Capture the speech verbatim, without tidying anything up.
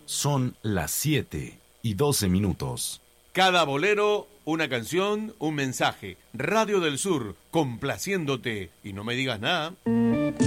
Son las siete y doce minutos. Cada bolero, una canción, un mensaje. Radio del Sur, complaciéndote. Y no me digas nada.